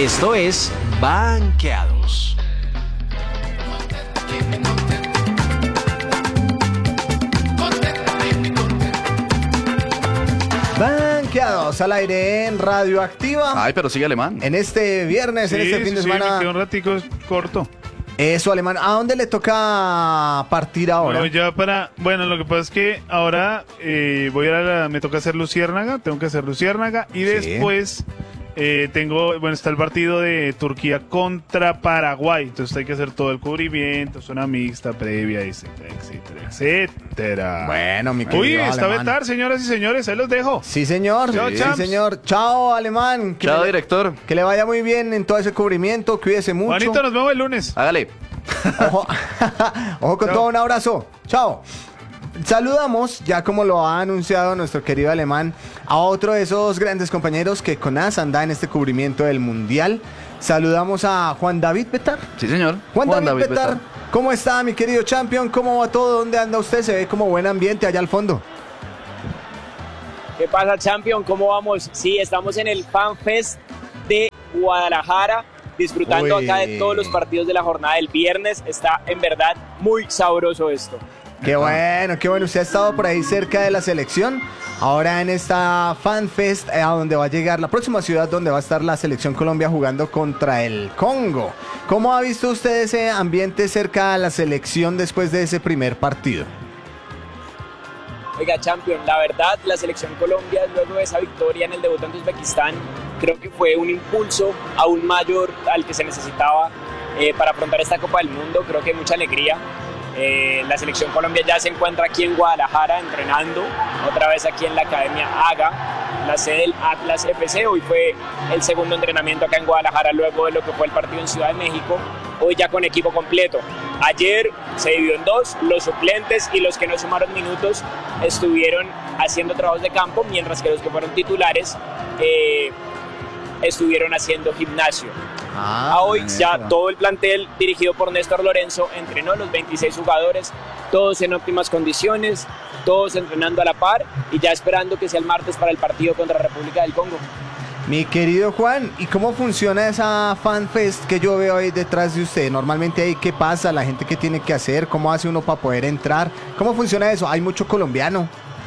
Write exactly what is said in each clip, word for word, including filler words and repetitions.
Esto es Banqueados. Banqueados al aire en Radioactiva. Ay, pero sigue Alemán. En este viernes, Sí, en este fin sí, de sí, semana. me quedó un ratico corto. Eso, Alemán. ¿A dónde le toca partir ahora? Bueno, ya para, bueno, lo que pasa es que ahora eh, voy a la, me toca hacer Luciérnaga, tengo que hacer Luciérnaga y Sí. después eh, tengo, bueno, está el partido de Turquía contra Paraguay, entonces hay que hacer todo el cubrimiento, zona mixta, previa, etcétera, etcétera, etcétera. Bueno, mi Uy, querido está Alemán. vetar, señoras y señores, ahí los dejo. Sí, señor. Chao, sí, champs. señor. Chao, Alemán. Que Chao, le- director. Que le vaya muy bien en todo ese cubrimiento. Cuídese mucho. Juanito, nos vemos el lunes. Hágale. Ojo, Ojo con Chao. todo, un abrazo. Chao. Saludamos, ya como lo ha anunciado nuestro querido Alemán, a otro de esos grandes compañeros que con A S anda en este cubrimiento del Mundial. Saludamos a Juan David Betar. Sí, señor. Juan, David, Betar, ¿cómo está, mi querido champion? ¿Cómo va todo? ¿Dónde anda usted? Se ve como buen ambiente allá al fondo. ¿Qué pasa, Champion? ¿Cómo vamos? Sí, estamos en el Fan Fest de Guadalajara, disfrutando Uy. acá de todos los partidos de la jornada del viernes. Está en verdad muy sabroso esto. Qué bueno, qué bueno. Usted ha estado por ahí cerca de la selección. Ahora en esta Fan Fest, eh, a donde va a llegar la próxima ciudad donde va a estar la selección Colombia jugando contra el Congo. ¿Cómo ha visto usted ese ambiente cerca de la selección después de ese primer partido? Oiga, Champion, la verdad, la selección Colombia, luego de esa victoria en el debut ante Uzbekistán, creo que fue un impulso aún mayor al que se necesitaba eh, para afrontar esta Copa del Mundo. Creo que hay mucha alegría. Eh, la selección Colombia ya se encuentra aquí en Guadalajara entrenando, otra vez aquí en la Academia AGA, la sede del Atlas F C. Hoy fue el segundo entrenamiento acá en Guadalajara luego de lo que fue el partido en Ciudad de México, hoy ya con equipo completo. Ayer se dividió en dos, los suplentes y los que no sumaron minutos estuvieron haciendo trabajos de campo, mientras que los que fueron titulares eh, estuvieron haciendo gimnasio. Ah, A hoy ya bueno. todo el plantel dirigido por Néstor Lorenzo entrenó los veintiséis jugadores, todos en óptimas condiciones, todos entrenando a la par y ya esperando que sea el martes para el partido contra República del Congo. Mi querido Juan, ¿y cómo funciona esa Fan Fest que yo veo ahí detrás de usted? Normalmente ahí, ¿qué pasa? ¿La gente qué tiene que hacer? ¿Cómo hace uno para poder entrar? ¿Cómo funciona eso? ¿Hay mucho colombiano?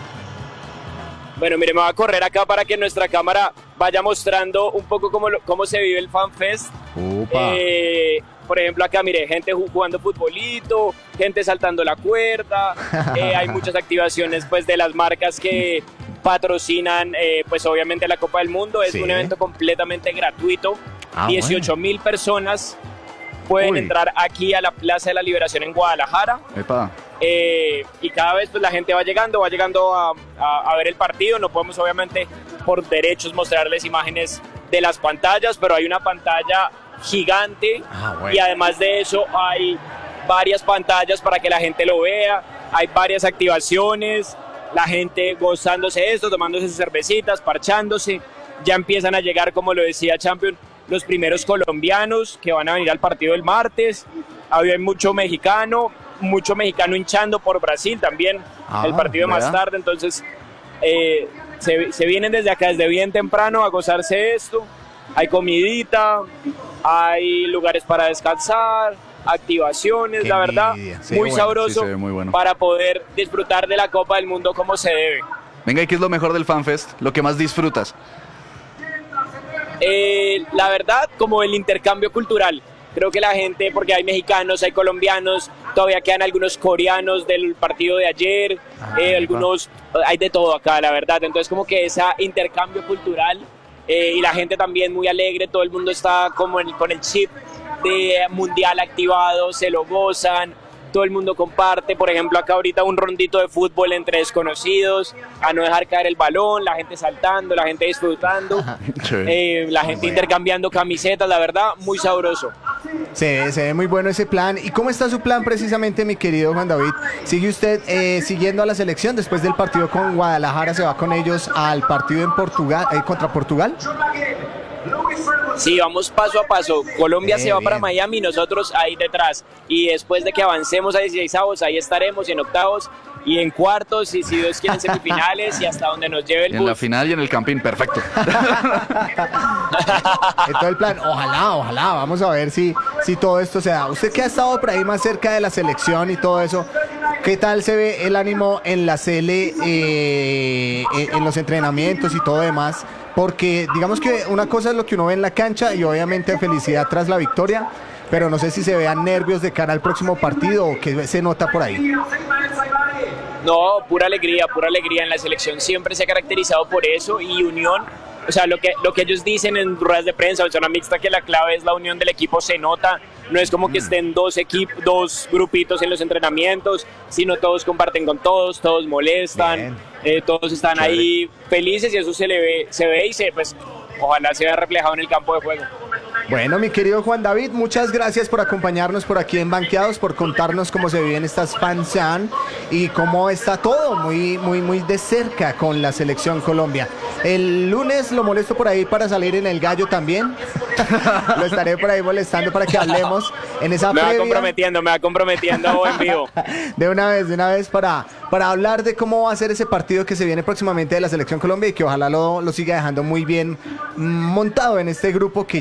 Bueno, mire, me voy a correr acá para que nuestra cámara vaya mostrando un poco cómo, lo- cómo se vive el Fan Fest. Upa. Eh, por ejemplo, acá, mire, gente ju- jugando futbolito, gente saltando la cuerda, eh, hay muchas activaciones pues de las marcas que patrocinan eh, pues obviamente la Copa del Mundo. Es Sí. un evento completamente gratuito, Ah, dieciocho mil personas pueden Uy. entrar aquí a la Plaza de la Liberación en Guadalajara. Epa. Eh, y cada vez pues la gente va llegando, va llegando a, a- a ver el partido. No podemos obviamente por derechos mostrarles imágenes de las pantallas, pero hay una pantalla gigante Ah, bueno. y además de eso hay varias pantallas para que la gente lo vea, hay varias activaciones, la gente gozándose de esto, tomándose sus cervecitas, parchándose. Ya empiezan a llegar, como lo decía Champion, los primeros colombianos que van a venir al partido el martes. Había mucho mexicano, mucho mexicano hinchando por Brasil también, Ah, el partido más ¿verdad? tarde. Entonces, eh, se, se vienen desde acá, desde bien temprano, a gozarse esto. Hay comidita, hay lugares para descansar, activaciones, Qué la verdad, envidia. Se ve muy bueno, sabroso sí, se ve muy bueno. para poder disfrutar de la Copa del Mundo como se debe. Venga, ¿y qué es lo mejor del FanFest? Lo que más disfrutas. Eh, la verdad, como el intercambio cultural. Creo que la gente, porque hay mexicanos, hay colombianos, todavía quedan algunos coreanos del partido de ayer, Ah, eh, algunos, hay de todo acá, la verdad. Entonces como que ese intercambio cultural eh, y la gente también muy alegre, todo el mundo está como en- con el chip de mundial activado, se lo gozan, todo el mundo comparte. Por ejemplo, acá ahorita un rondito de fútbol entre desconocidos, a no dejar caer el balón, la gente saltando, la gente disfrutando. Eh, la gente intercambiando camisetas, la verdad, muy sabroso. Se ve, se ve muy bueno ese plan. ¿Y cómo está su plan precisamente, mi querido Juan David? ¿Sigue usted eh, siguiendo a la selección? Después del partido con Guadalajara, ¿se va con ellos al partido en Portugal, eh, contra Portugal? Sí, vamos paso a paso. Colombia Eh, se va para bien. Miami, nosotros ahí detrás. Y después de que avancemos a dieciseisavos, ahí estaremos, y en octavos, y en cuartos, y si Dios quiere en semifinales, y hasta donde nos lleve el En la bus. final y en el campín, perfecto. En todo el plan, ojalá, ojalá, vamos a ver si, si todo esto se da. Usted que ha estado por ahí más cerca de la selección y todo eso, ¿qué tal se ve el ánimo en la Sele, eh, en en los entrenamientos y todo demás? Porque digamos que una cosa es lo que uno ve en la cancha y obviamente felicidad tras la victoria, pero no sé si se vean nervios de cara al próximo partido o qué se nota por ahí. No, pura alegría, pura alegría. En la selección siempre se ha caracterizado por eso, y unión. O sea, lo que, lo que ellos dicen en ruedas de prensa o en zona mixta, que la clave es la unión del equipo, se nota. No es como que estén dos equipos, dos grupitos en los entrenamientos, sino todos comparten con todos, todos molestan, eh, todos están Chévere. ahí felices, y eso se le ve, se ve y se, pues, ojalá se vea reflejado en el campo de juego. Bueno, mi querido Juan David, muchas gracias por acompañarnos por aquí en Banqueados, por contarnos cómo se viven estas fansan y cómo está todo muy, muy, muy de cerca con la selección Colombia. El lunes lo molesto por ahí para salir en el gallo también. Lo estaré por ahí molestando para que hablemos en esa Me va previa. comprometiendo, me va comprometiendo en vivo. De una vez, de una vez para, para hablar de cómo va a ser ese partido que se viene próximamente de la selección Colombia y que ojalá lo, lo siga dejando muy bien mm, montado en este grupo que